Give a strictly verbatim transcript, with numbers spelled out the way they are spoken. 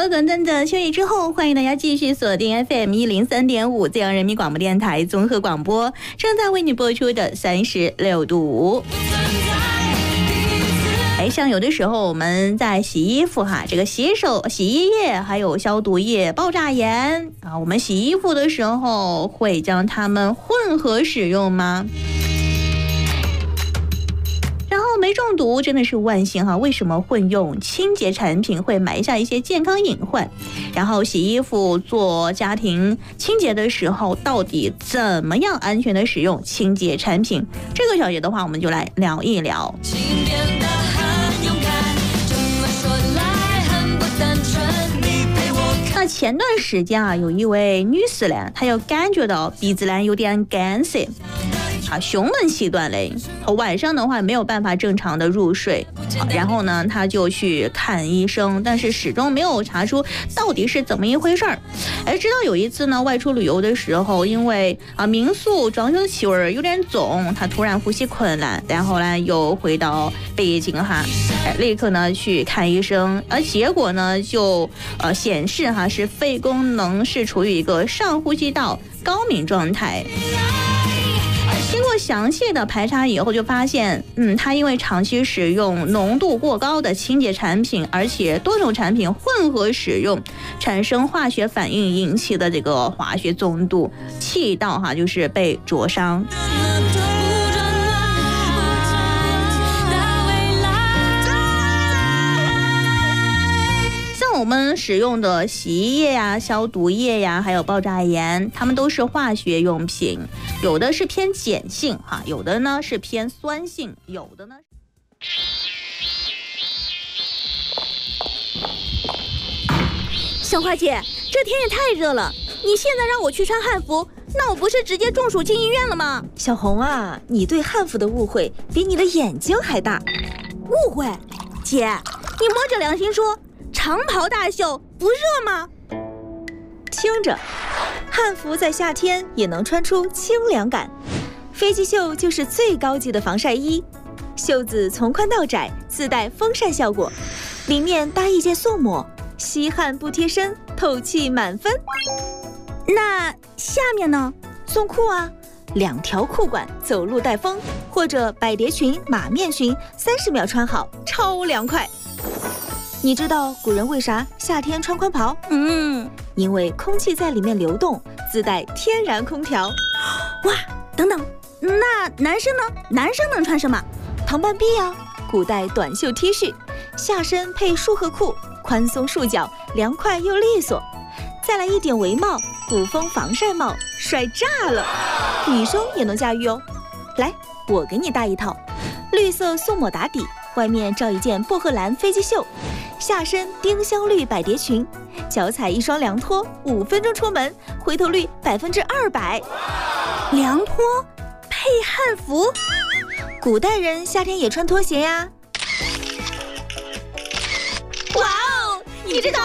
了短暂的休息之后，欢迎大家继续锁定 F M 一零三点五浙江人民广播电台综合广播，正在为你播出的三十六度。哎，像有的时候我们在洗衣服哈，这个洗手、洗衣液还有消毒液、爆炸盐啊，我们洗衣服的时候会将它们混合使用吗？然后没中毒真的是万幸哈，为什么混用清洁产品会埋下一些健康隐患？然后洗衣服做家庭清洁的时候，到底怎么样安全的使用清洁产品？这个小节的话，我们就来聊一聊。那前段时间啊，有一位女士呢，她又感觉到鼻子呢有点干涩。啊，胸闷气短嘞，晚上的话没有办法正常的入睡，然后呢，他就去看医生，但是始终没有查出到底是怎么一回事儿。哎，直到有一次呢，外出旅游的时候，因为啊民宿装修的气味有点重，他突然呼吸困难，然后呢又回到北京哈，哎，立刻呢去看医生，而结果呢就呃显示哈是肺功能是处于一个上呼吸道高敏状态。经过详细的排查以后，就发现，嗯，他因为长期使用浓度过高的清洁产品，而且多种产品混合使用，产生化学反应引起的这个化学中毒，气道哈就是被灼伤。我们使用的洗衣液呀、消毒液呀，还有爆炸盐，它们都是化学用品，有的是偏碱性哈，有的呢是偏酸性，有的呢。 小花姐，这天也太热了，你现在让我去穿汉服，那我不是直接中暑进医院了吗？ 小红啊，你对汉服的误会比你的眼睛还大。 误会？姐，你摸着良心说，长袍大袖不热吗？ 听着，汉服在夏天也能穿出清凉感。飞机袖就是最高级的防晒衣，袖子从宽到窄，自带风扇效果，里面搭一件素抹，吸汗不贴身，透气满分。 那下面呢？ 送裤啊，两条裤管，走路带风，或者百蝶裙、马面裙，三十秒穿好，超凉快。你知道古人为啥夏天穿宽袍？ 嗯， 因为空气在里面流动，自带天然空调。 哇，等等，那男生呢？男生能穿什么？ 唐半臂啊，古代短袖 T 恤，下身配束荷裤，宽松束脚，凉快又利索。再来一顶围帽，古风防晒帽，帅炸了！女生也能驾驭哦。来，我给你搭一套，绿色素抹打底，外面罩一件薄荷蓝飞机袖。下身丁香绿百蝶裙，脚踩一双凉拖，五分钟出门，回头率百分之二百。 凉拖配汉服， 古代人夏天也穿拖鞋呀。 哇哦，你这套